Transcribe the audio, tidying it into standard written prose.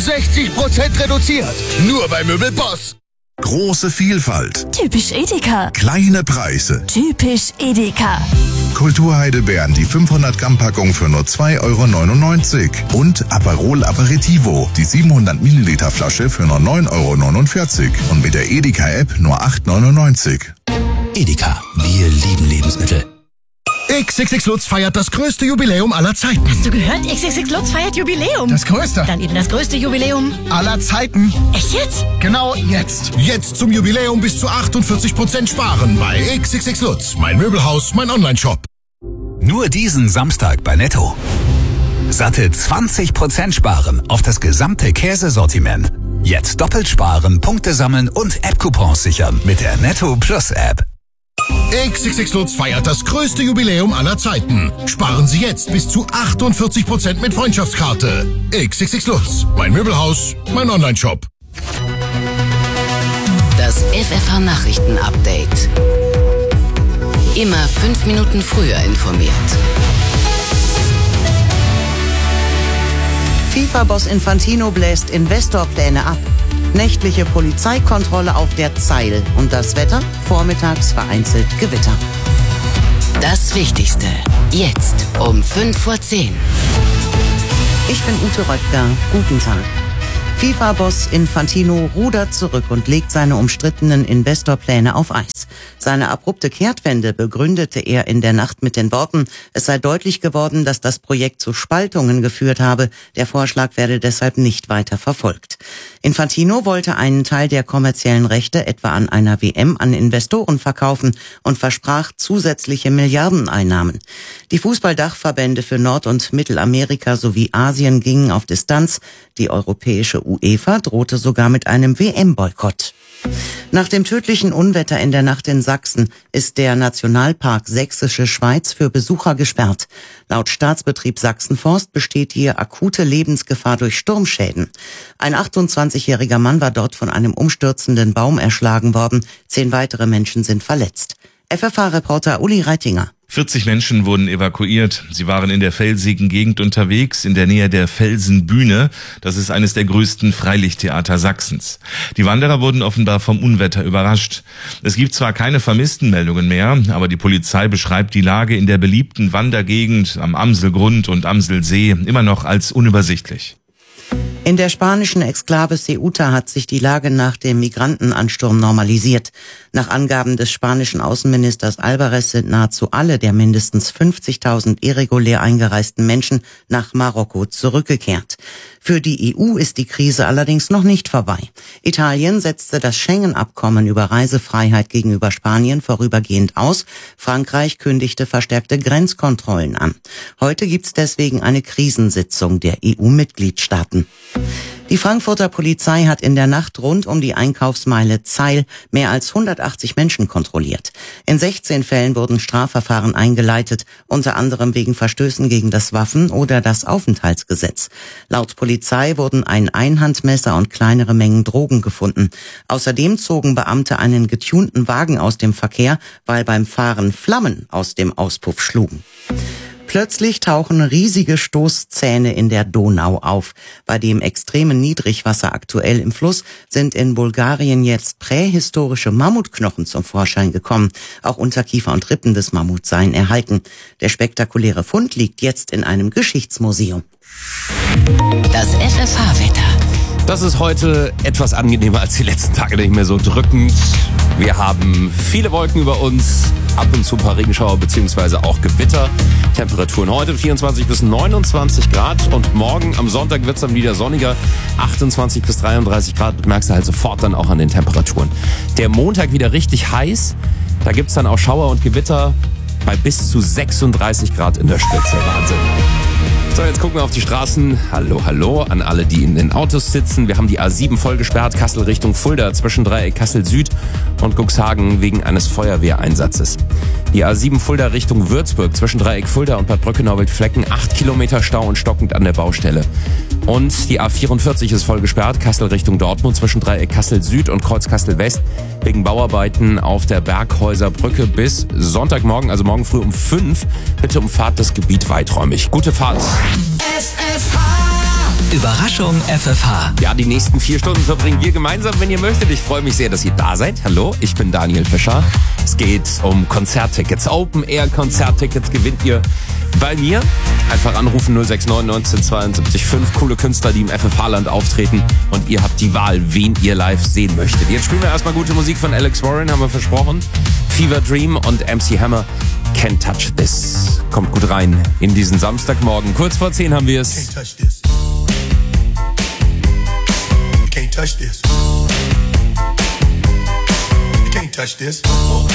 60% reduziert. Nur bei Möbelboss. Große Vielfalt. Typisch Edeka. Kleine Preise. Typisch Edeka. Kulturheidelbeeren, die 500 Gramm Packung für nur 2,99 € und Aperol Aperitivo, die 700 Milliliter Flasche für nur 9,49 € und mit der Edeka App nur 8,99 €. Edeka, wir lieben Lebensmittel. XXX Lutz feiert das größte Jubiläum aller Zeiten. Hast du gehört? XXX Lutz feiert Jubiläum. Das größte? Dann eben das größte Jubiläum Aller Zeiten. Echt jetzt? Genau jetzt. Jetzt zum Jubiläum bis zu 48% sparen bei XXX Lutz. Mein Möbelhaus, mein Onlineshop. Nur diesen Samstag bei Netto. Satte 20% sparen auf das gesamte Käsesortiment. Jetzt doppelt sparen, Punkte sammeln und App-Coupons sichern mit der Netto Plus App. XXX Lutz feiert das größte Jubiläum aller Zeiten. Sparen Sie jetzt bis zu 48% mit Freundschaftskarte. XXX Lutz. Mein Möbelhaus, mein Onlineshop. Das FFH Nachrichten Update. Immer 5 Minuten früher informiert. FIFA-Boss Infantino bläst Investorpläne ab. Nächtliche Polizeikontrolle auf der Zeil. Und das Wetter? Vormittags vereinzelt Gewitter. Das Wichtigste. Jetzt um 5:10 Uhr. Ich bin Ute Röttger. Guten Tag. FIFA-Boss Infantino rudert zurück und legt seine umstrittenen Investorpläne auf Eis. Seine abrupte Kehrtwende begründete er in der Nacht mit den Worten, es sei deutlich geworden, dass das Projekt zu Spaltungen geführt habe. Der Vorschlag werde deshalb nicht weiter verfolgt. Infantino wollte einen Teil der kommerziellen Rechte etwa an einer WM an Investoren verkaufen und versprach zusätzliche Milliardeneinnahmen. Die Fußballdachverbände für Nord- und Mittelamerika sowie Asien gingen auf Distanz. Die europäische UEFA drohte sogar mit einem WM-Boykott. Nach dem tödlichen Unwetter in der Nacht in Sachsen ist der Nationalpark Sächsische Schweiz für Besucher gesperrt. Laut Staatsbetrieb Sachsenforst besteht hier akute Lebensgefahr durch Sturmschäden. Ein 28-jähriger Mann war dort von einem umstürzenden Baum erschlagen worden. 10 weitere Menschen sind verletzt. FFH-Reporter Uli Reitinger. 40 Menschen wurden evakuiert. Sie waren in der felsigen Gegend unterwegs, in der Nähe der Felsenbühne. Das ist eines der größten Freilichttheater Sachsens. Die Wanderer wurden offenbar vom Unwetter überrascht. Es gibt zwar keine Vermisstenmeldungen mehr, aber die Polizei beschreibt die Lage in der beliebten Wandergegend am Amselgrund und Amselsee immer noch als unübersichtlich. In der spanischen Exklave Ceuta hat sich die Lage nach dem Migrantenansturm normalisiert. Nach Angaben des spanischen Außenministers Alvarez sind nahezu alle der mindestens 50.000 irregulär eingereisten Menschen nach Marokko zurückgekehrt. Für die EU ist die Krise allerdings noch nicht vorbei. Italien setzte das Schengen-Abkommen über Reisefreiheit gegenüber Spanien vorübergehend aus. Frankreich kündigte verstärkte Grenzkontrollen an. Heute gibt's deswegen eine Krisensitzung der EU-Mitgliedstaaten. Die Frankfurter Polizei hat in der Nacht rund um die Einkaufsmeile Zeil mehr als 180 Menschen kontrolliert. In 16 Fällen wurden Strafverfahren eingeleitet, unter anderem wegen Verstößen gegen das Waffen- oder das Aufenthaltsgesetz. Laut Polizei wurden ein Einhandmesser und kleinere Mengen Drogen gefunden. Außerdem zogen Beamte einen getunten Wagen aus dem Verkehr, weil beim Fahren Flammen aus dem Auspuff schlugen. Plötzlich tauchen riesige Stoßzähne in der Donau auf. Bei dem extremen Niedrigwasser aktuell im Fluss sind in Bulgarien jetzt prähistorische Mammutknochen zum Vorschein gekommen. Auch Unterkiefer und Rippen des Mammuts seien erhalten. Der spektakuläre Fund liegt jetzt in einem Geschichtsmuseum. Das FFH-Wetter. Das ist heute etwas angenehmer als die letzten Tage, nicht mehr so drückend. Wir haben viele Wolken über uns, ab und zu ein paar Regenschauer bzw. auch Gewitter. Temperaturen heute 24 bis 29 Grad und morgen am Sonntag wird es dann wieder sonniger, 28 bis 33 Grad. Das merkst du halt sofort dann auch an den Temperaturen. Der Montag wieder richtig heiß, da gibt es dann auch Schauer und Gewitter bei bis zu 36 Grad in der Spitze. Wahnsinn. So, jetzt gucken wir auf die Straßen. Hallo an alle, die in den Autos sitzen. Wir haben die A7 voll gesperrt, Kassel Richtung Fulda, zwischen Dreieck Kassel Süd und Cuxhagen wegen eines Feuerwehreinsatzes. Die A7 Fulda Richtung Würzburg, zwischen Dreieck Fulda und Bad Brückenau-Wildflecken, 8 Kilometer Stau und stockend an der Baustelle. Und die A44 ist voll gesperrt, Kassel Richtung Dortmund, zwischen Dreieck Kassel Süd und Kreuz Kassel West, wegen Bauarbeiten auf der Berghäuserbrücke bis Sonntagmorgen, also morgen früh um 5. Bitte umfahrt das Gebiet weiträumig. Gute Fahrt. FFH Überraschung FFH. Ja, die nächsten 4 Stunden verbringen wir gemeinsam, wenn ihr möchtet. Ich freue mich sehr, dass ihr da seid. Hallo, ich bin Daniel Fischer. Es geht um Konzerttickets. Open-Air-Konzerttickets gewinnt ihr bei mir. Einfach anrufen 069 1972 5 coole Künstler, die im FFH-Land auftreten. Und ihr habt die Wahl, wen ihr live sehen möchtet. Jetzt spielen wir erstmal gute Musik von Alex Warren, haben wir versprochen. Fever Dream und MC Hammer. Can't Touch This. Kommt gut rein in diesen Samstagmorgen. Kurz vor 10 haben wir es. Can't touch this. You can't touch this. You can't touch this.